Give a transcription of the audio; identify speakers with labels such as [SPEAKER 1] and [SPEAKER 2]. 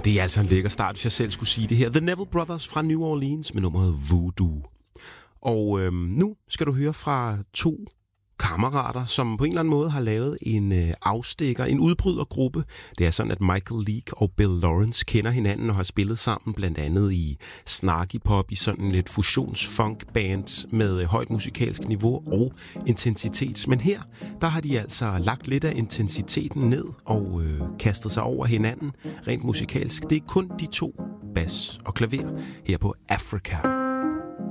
[SPEAKER 1] Det er altså en lækker start, hvis jeg selv skulle sige det her. The Neville Brothers fra New Orleans med nummeret Voodoo. Og nu skal du høre fra to kammerater, som på en eller anden måde har lavet en afstikker, en udbrydergruppe. Det er sådan, at Michael Leake og Bill Lawrence kender hinanden og har spillet sammen blandt andet i snarky pop, i sådan lidt fusions-funk-band med højt musikalsk niveau og intensitet. Men her, der har de altså lagt lidt af intensiteten ned og kastet sig over hinanden rent musikalsk. Det er kun de to, bas og klaver, her på Africa.